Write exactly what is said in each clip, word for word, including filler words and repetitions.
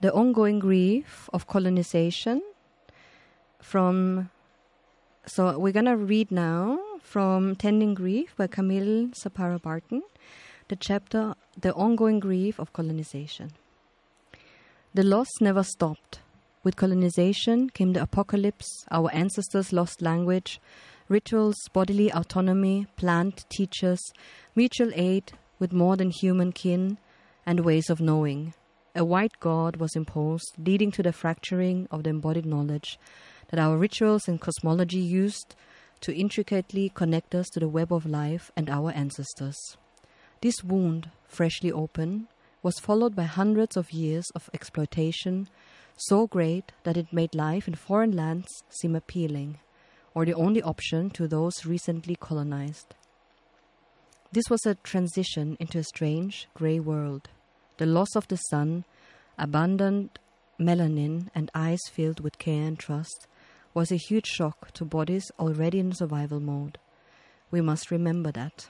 The Ongoing Grief of Colonization from, so we're going to read now from Tending Grief by Camille Sapara Barton, the chapter, The Ongoing Grief of Colonization. The loss never stopped. With colonization came the apocalypse, our ancestors lost language, rituals, bodily autonomy, plant teachers, mutual aid with more than human kin, and ways of knowing. A white God was imposed, leading to the fracturing of the embodied knowledge that our rituals and cosmology used to intricately connect us to the web of life and our ancestors. This wound, freshly open, was followed by hundreds of years of exploitation, so great that it made life in foreign lands seem appealing, or the only option to those recently colonized. This was a transition into a strange, grey world. The loss of the sun, abundant melanin, and eyes filled with care and trust was a huge shock to bodies already in survival mode. We must remember that.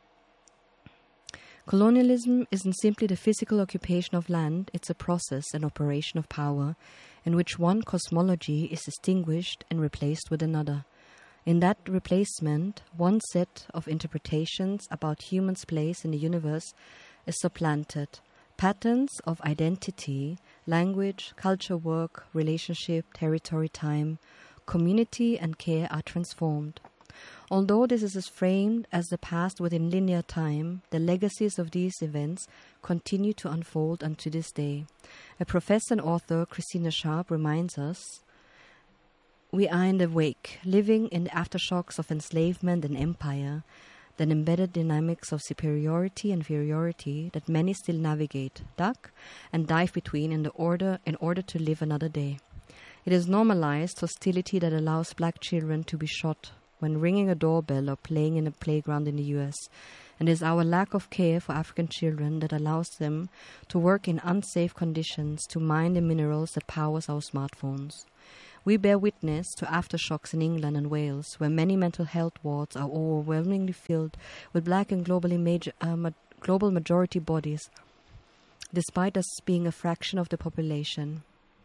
Colonialism isn't simply the physical occupation of land, it's a process and operation of power in which one cosmology is extinguished and replaced with another. In that replacement, one set of interpretations about humans' place in the universe is supplanted. Patterns of identity, language, culture, work, relationship, territory, time, community, and care are transformed. Although this is framed as the past within linear time, the legacies of these events continue to unfold unto this day. A professor and author, Christina Sharp, reminds us, we are in the wake, living in the aftershocks of enslavement and empire, the embedded dynamics of superiority and inferiority that many still navigate, duck, and dive between in the order in order to live another day. It is normalized hostility that allows black children to be shot when ringing a doorbell or playing in a playground in the U S, and it is our lack of care for African children that allows them to work in unsafe conditions to mine the minerals that powers our smartphones. We bear witness to aftershocks in England and Wales, where many mental health wards are overwhelmingly filled with black and globally major, uh, ma- global majority bodies, despite us being a fraction of the population.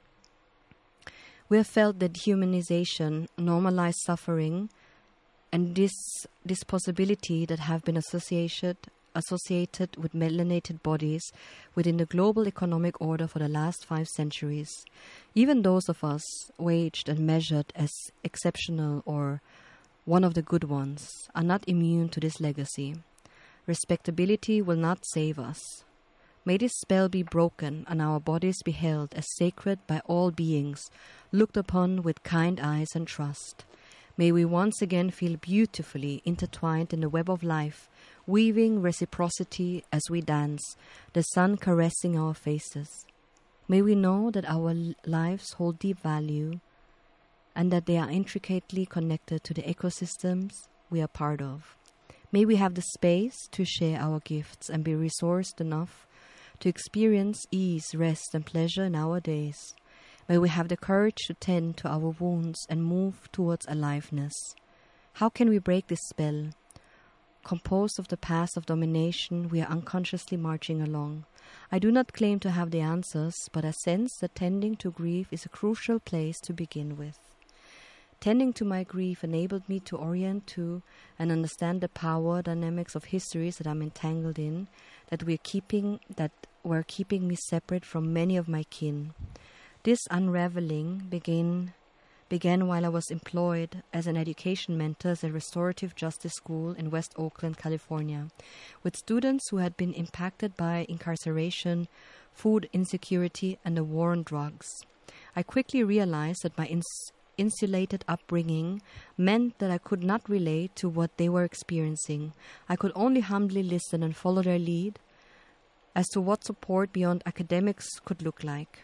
We have felt that humanization, normalized suffering, and this this possibility that have been associated associated with melanated bodies within the global economic order for the last five centuries. Even those of us waged and measured as exceptional or one of the good ones are not immune to this legacy. Respectability will not save us. May this spell be broken and our bodies be held as sacred by all beings, looked upon with kind eyes and trust. May we once again feel beautifully intertwined in the web of life, weaving reciprocity as we dance, the sun caressing our faces. May we know that our lives hold deep value and that they are intricately connected to the ecosystems we are part of. May we have the space to share our gifts and be resourced enough to experience ease, rest, and pleasure in our days. May we have the courage to tend to our wounds and move towards aliveness. How can we break this spell? Composed of the past of domination, we are unconsciously marching along. I do not claim to have the answers, but I sense that tending to grief is a crucial place to begin with. Tending to my grief enabled me to orient to and understand the power dynamics of histories that I'm entangled in, that we're keeping that were keeping me separate from many of my kin. This unraveling began began while I was employed as an education mentor at a restorative justice school in West Oakland, California, with students who had been impacted by incarceration, food insecurity, and the war on drugs. I quickly realized that my ins- insulated upbringing meant that I could not relate to what they were experiencing. I could only humbly listen and follow their lead as to what support beyond academics could look like.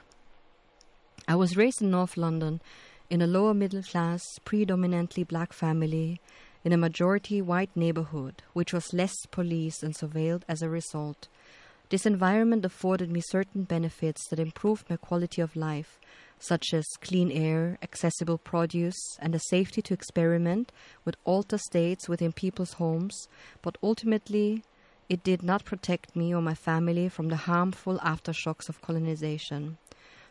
I was raised in North London in a lower middle class, predominantly black family in a majority white neighborhood, which was less policed and surveilled as a result. This environment afforded me certain benefits that improved my quality of life, such as clean air, accessible produce, and the safety to experiment with alter states within people's homes, but ultimately it did not protect me or my family from the harmful aftershocks of colonization.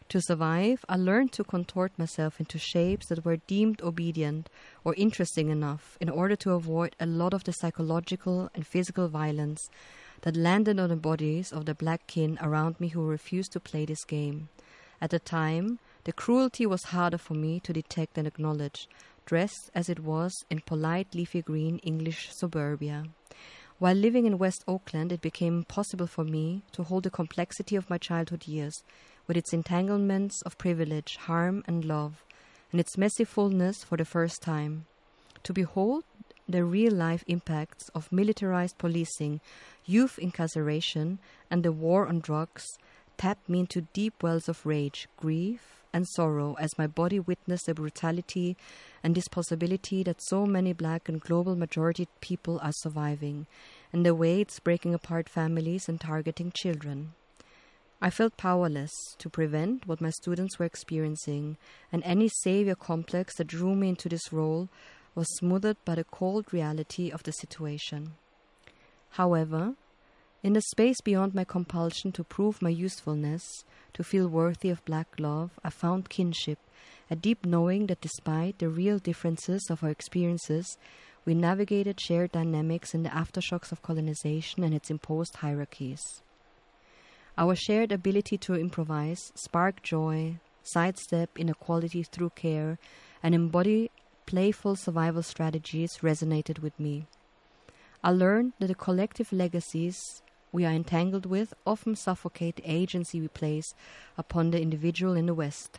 To survive, I learned to contort myself into shapes that were deemed obedient or interesting enough in order to avoid a lot of the psychological and physical violence that landed on the bodies of the black kin around me who refused to play this game. At the time, the cruelty was harder for me to detect and acknowledge, dressed as it was in polite leafy green English suburbia. While living in West Oakland, it became impossible for me to hold the complexity of my childhood years, with its entanglements of privilege, harm, and love, and its messy fullness for the first time. To behold the real-life impacts of militarized policing, youth incarceration, and the war on drugs tapped me into deep wells of rage, grief, and sorrow as my body witnessed the brutality and disposability that so many black and global majority people are surviving, and the way it's breaking apart families and targeting children. I felt powerless to prevent what my students were experiencing, and any savior complex that drew me into this role was smothered by the cold reality of the situation. However, in the space beyond my compulsion to prove my usefulness, to feel worthy of black love, I found kinship, a deep knowing that despite the real differences of our experiences, we navigated shared dynamics in the aftershocks of colonization and its imposed hierarchies. Our shared ability to improvise, spark joy, sidestep inequality through care, and embody playful survival strategies resonated with me. I learned that the collective legacies we are entangled with often suffocate the agency we place upon the individual in the West.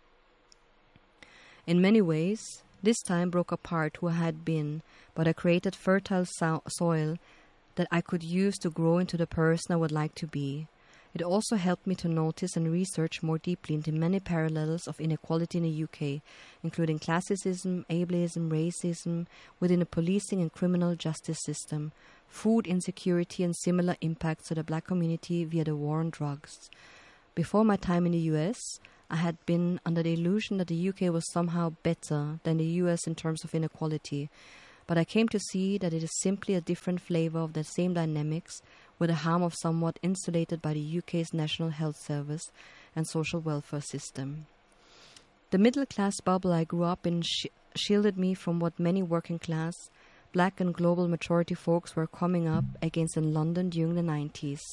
In many ways, this time broke apart who I had been, but I created fertile so- soil that I could use to grow into the person I would like to be. It also helped me to notice and research more deeply into many parallels of inequality in the U K, including classism, ableism, racism, within the policing and criminal justice system, food insecurity, and similar impacts to the black community via the war on drugs. Before my time in the U S, I had been under the illusion that the U K was somehow better than the U S in terms of inequality, but I came to see that it is simply a different flavor of the same dynamics, with the harm of somewhat insulated by the U K's National Health Service and social welfare system. The middle-class bubble I grew up in sh- shielded me from what many working-class, black and global majority folks were coming up against in London during the nineties.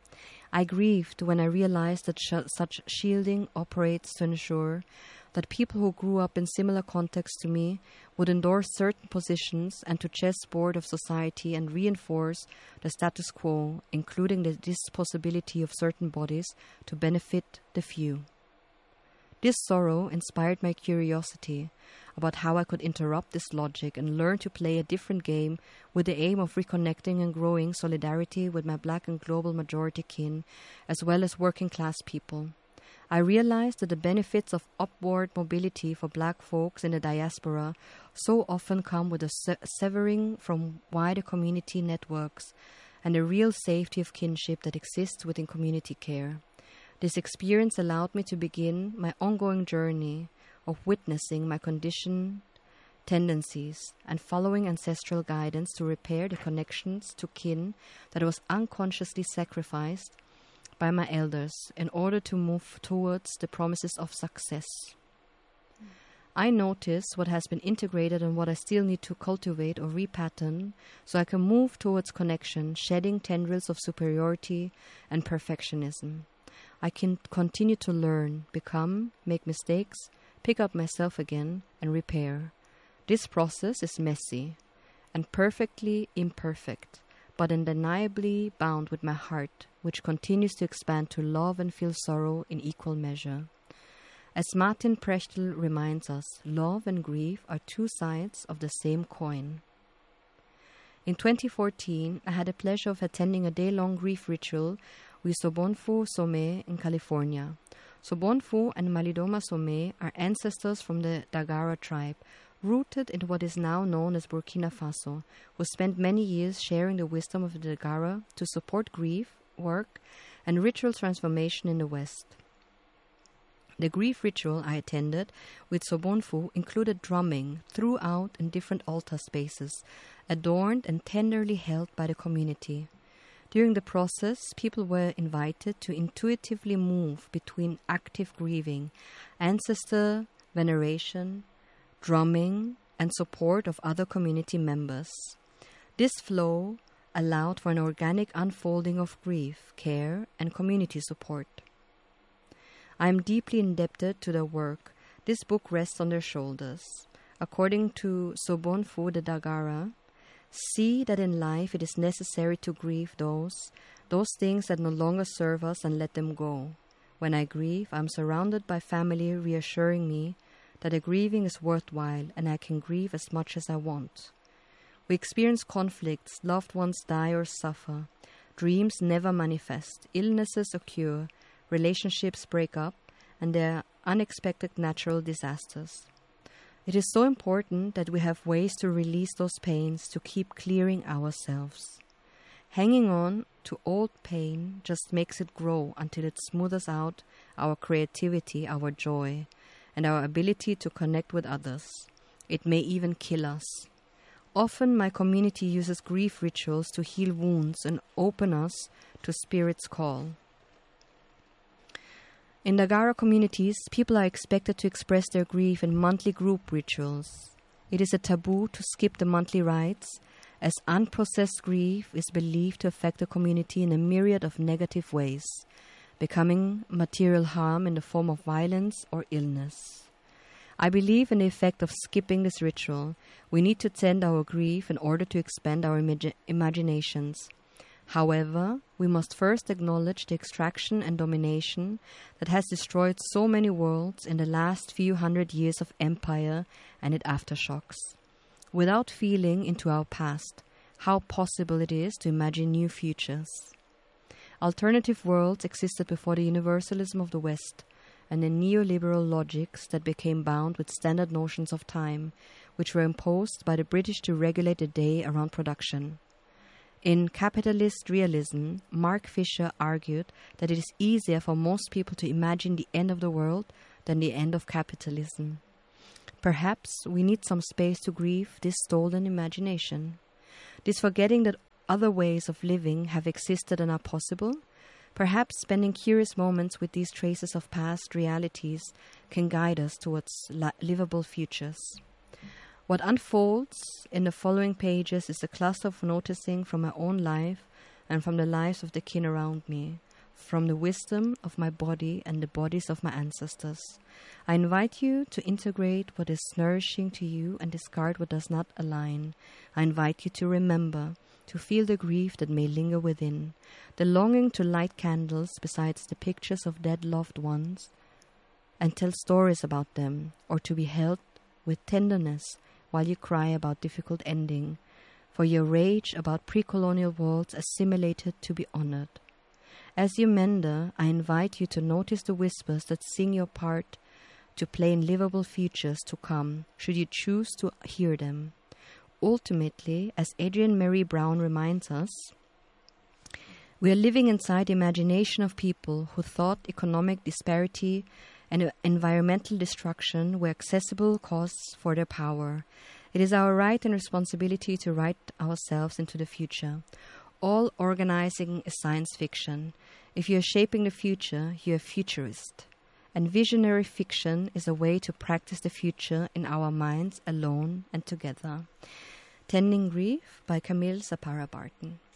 I grieved when I realized that sh- such shielding operates to ensure that people who grew up in similar contexts to me would endorse certain positions and to chessboard of society and reinforce the status quo, including the dispossibility of certain bodies to benefit the few. This sorrow inspired my curiosity about how I could interrupt this logic and learn to play a different game with the aim of reconnecting and growing solidarity with my black and global majority kin, as well as working class people. I realized that the benefits of upward mobility for black folks in the diaspora so often come with a se- severing from wider community networks and the real safety of kinship that exists within community care. This experience allowed me to begin my ongoing journey of witnessing my conditioned tendencies and following ancestral guidance to repair the connections to kin that was unconsciously sacrificed by my elders in order to move towards the promises of success. Mm. I notice what has been integrated and what I still need to cultivate or repattern so I can move towards connection, shedding tendrils of superiority and perfectionism. I can continue to learn, become, make mistakes, pick up myself again, and repair. This process is messy and perfectly imperfect, but undeniably bound with my heart, which continues to expand to love and feel sorrow in equal measure. As Martin Prechtel reminds us, love and grief are two sides of the same coin. In twenty fourteen, I had the pleasure of attending a day-long grief ritual with Sobonfu Somé in California. Sobonfu and Malidoma Somé are ancestors from the Dagara tribe, rooted in what is now known as Burkina Faso, who spent many years sharing the wisdom of the Dagara to support grief, work, and ritual transformation in the West. The grief ritual I attended with Sobonfu included drumming throughout in different altar spaces, adorned and tenderly held by the community. During the process, people were invited to intuitively move between active grieving, ancestor veneration, drumming, and support of other community members. This flow allowed for an organic unfolding of grief, care, and community support. I am deeply indebted to their work. This book rests on their shoulders. According to Sobonfu de Dagara, see that in life it is necessary to grieve those, those things that no longer serve us and let them go. When I grieve, I am surrounded by family reassuring me that the grieving is worthwhile and I can grieve as much as I want. We experience conflicts, loved ones die or suffer, dreams never manifest, illnesses occur, relationships break up, and there are unexpected natural disasters. It is so important that we have ways to release those pains, to keep clearing ourselves. Hanging on to old pain just makes it grow until it smoothes out our creativity, our joy, and our ability to connect with others. It may even kill us. Often my community uses grief rituals to heal wounds and open us to Spirit's call. In Dagara communities, people are expected to express their grief in monthly group rituals. It is a taboo to skip the monthly rites, as unprocessed grief is believed to affect the community in a myriad of negative ways, becoming material harm in the form of violence or illness. I believe in the effect of skipping this ritual. We need to tend our grief in order to expand our imag- imaginations. However, we must first acknowledge the extraction and domination that has destroyed so many worlds in the last few hundred years of empire and its aftershocks. Without feeling into our past, how possible it is to imagine new futures. Alternative worlds existed before the universalism of the West and the neoliberal logics that became bound with standard notions of time, which were imposed by the British to regulate the day around production. In Capitalist Realism, Mark Fisher argued that it is easier for most people to imagine the end of the world than the end of capitalism. Perhaps we need some space to grieve this stolen imagination, this forgetting that other ways of living have existed and are possible. Perhaps spending curious moments with these traces of past realities can guide us towards li- livable futures. What unfolds in the following pages is a cluster of noticing from my own life and from the lives of the kin around me, from the wisdom of my body and the bodies of my ancestors. I invite you to integrate what is nourishing to you and discard what does not align. I invite you to remember, to feel the grief that may linger within, the longing to light candles besides the pictures of dead loved ones and tell stories about them, or to be held with tenderness while you cry about difficult ending, for your rage about pre-colonial worlds assimilated to be honored. As you mender, I invite you to notice the whispers that sing your part to play in livable futures to come, should you choose to hear them. Ultimately, as Adrienne Mary Brown reminds us, we are living inside the imagination of people who thought economic disparity and environmental destruction were accessible costs for their power. It is our right and responsibility to write ourselves into the future. All organizing is science fiction. If you are shaping the future, you are a futurist. And visionary fiction is a way to practice the future in our minds alone and together. Tending Grief by Camille Sapara Barton.